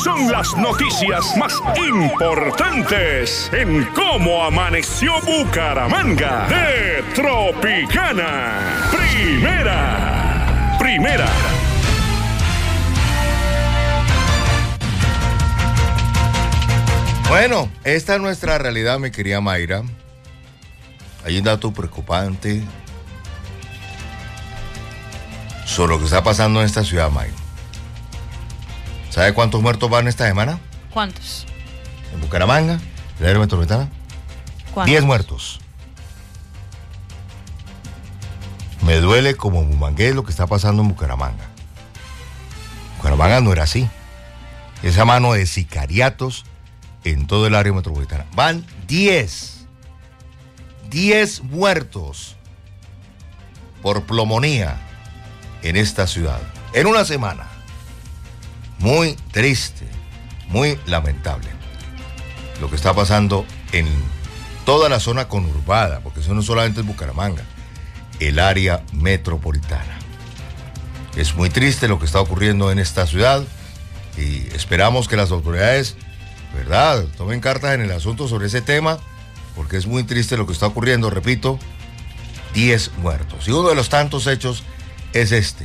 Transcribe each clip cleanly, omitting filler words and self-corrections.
Son las noticias más importantes en cómo amaneció Bucaramanga de Tropicana. Primera. Bueno, esta es nuestra realidad, mi querida Mayra. Hay un dato preocupante sobre lo que está pasando en esta ciudad, Mayra. ¿Sabe cuántos muertos van esta semana? ¿Cuántos? En Bucaramanga, en el área metropolitana. ¿Cuántos? 10 muertos. Me duele como bumangués lo que está pasando en Bucaramanga. Bucaramanga no era así. Esa mano de sicariatos en todo el área metropolitana. Van 10 muertos por plomonía en esta ciudad. En una semana. Muy triste, muy lamentable lo que está pasando en toda la zona conurbada, porque eso no solamente es Bucaramanga, el área metropolitana. Es muy triste lo que está ocurriendo en esta ciudad y esperamos que las autoridades, ¿verdad?, tomen cartas en el asunto sobre ese tema, porque es muy triste lo que está ocurriendo, repito, 10 muertos. Y uno de los tantos hechos es este.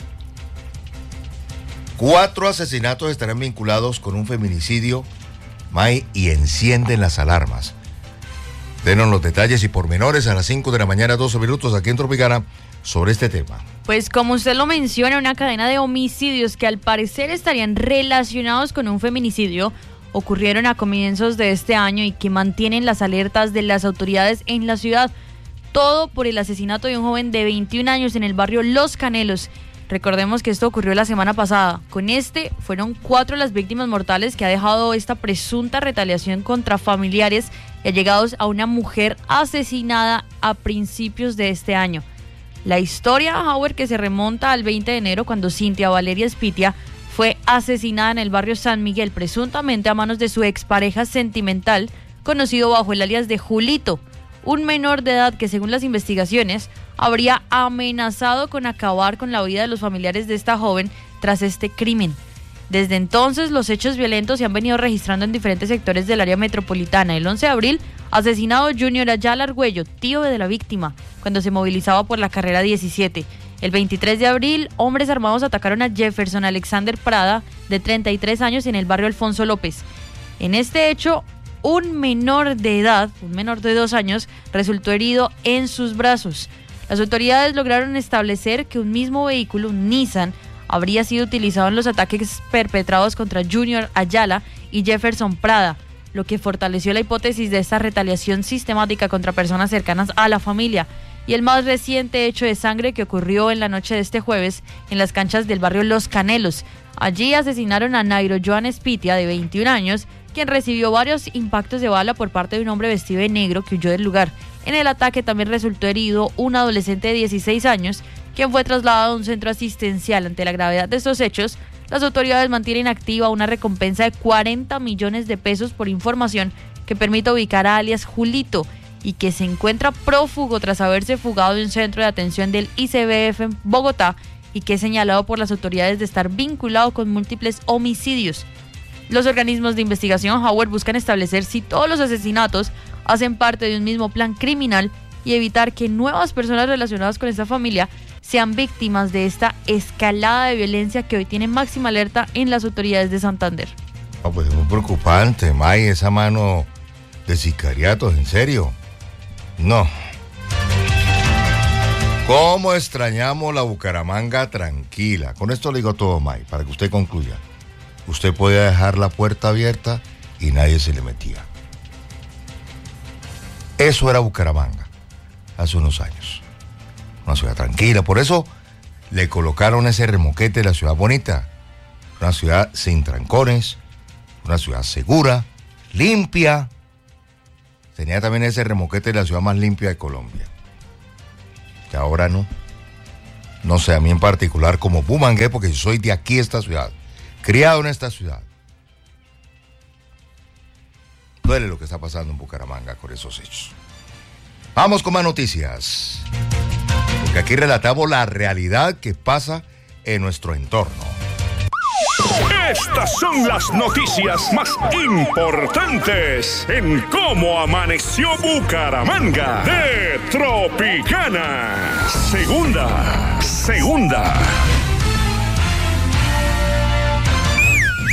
4 asesinatos estarán vinculados con un feminicidio, May, y encienden las alarmas. Denos los detalles y pormenores a las 5 de la mañana, 12 minutos, aquí en Tropicana, sobre este tema. Pues como usted lo menciona, una cadena de homicidios que al parecer estarían relacionados con un feminicidio ocurrieron a comienzos de este año y que mantienen las alertas de las autoridades en la ciudad. Todo por el asesinato de un joven de 21 años en el barrio Los Canelos. Recordemos que esto ocurrió la semana pasada. Con este fueron 4 las víctimas mortales que ha dejado esta presunta retaliación contra familiares y allegados a una mujer asesinada a principios de este año. La historia, Howard, que se remonta al 20 de enero cuando Cintia Valeria Espitia fue asesinada en el barrio San Miguel, presuntamente a manos de su expareja sentimental, conocido bajo el alias de Julito, un menor de edad que, según las investigaciones, habría amenazado con acabar con la vida de los familiares de esta joven tras este crimen. Desde entonces, los hechos violentos se han venido registrando en diferentes sectores del área metropolitana. El 11 de abril, asesinado Junior Ayala Argüello, tío de la víctima, cuando se movilizaba por la carrera 17. El 23 de abril, hombres armados atacaron a Jefferson Alexander Prada, de 33 años, en el barrio Alfonso López. En este hecho, un menor de edad, un menor de 2 años, resultó herido en sus brazos. Las autoridades lograron establecer que un mismo vehículo, un Nissan, habría sido utilizado en los ataques perpetrados contra Junior Ayala y Jefferson Prada, lo que fortaleció la hipótesis de esta retaliación sistemática contra personas cercanas a la familia. Y el más reciente hecho de sangre que ocurrió en la noche de este jueves en las canchas del barrio Los Canelos. Allí asesinaron a Nairo Joan Espitia, de 21 años, quien recibió varios impactos de bala por parte de un hombre vestido de negro que huyó del lugar. En el ataque también resultó herido un adolescente de 16 años, quien fue trasladado a un centro asistencial. Ante la gravedad de estos hechos, las autoridades mantienen activa una recompensa de 40 millones de pesos por información que permita ubicar a alias Julito y que se encuentra prófugo tras haberse fugado de un centro de atención del ICBF en Bogotá y que es señalado por las autoridades de estar vinculado con múltiples homicidios. Los organismos de investigación, Howard, buscan establecer si todos los asesinatos hacen parte de un mismo plan criminal y evitar que nuevas personas relacionadas con esta familia sean víctimas de esta escalada de violencia que hoy tiene máxima alerta en las autoridades de Santander. No, pues es muy preocupante, May, esa mano de sicariatos, en serio. No. ¿Cómo extrañamos la Bucaramanga tranquila? Con esto le digo todo, May, para que usted concluya. Usted podía dejar la puerta abierta y nadie se le metía. Eso era Bucaramanga hace unos años. Una ciudad tranquila. Por eso le colocaron ese remoquete de la ciudad bonita. Una ciudad sin trancones, una ciudad segura, limpia. Tenía también ese remoquete de la ciudad más limpia de Colombia. Que ahora no. No sé, a mí en particular como bumangués, porque yo soy de aquí, esta ciudad, criado en esta ciudad. Duele lo que está pasando en Bucaramanga con esos hechos. Vamos con más noticias. Porque aquí relatamos la realidad que pasa en nuestro entorno. Estas son las noticias más importantes en Cómo Amaneció Bucaramanga de Tropicana. Segunda.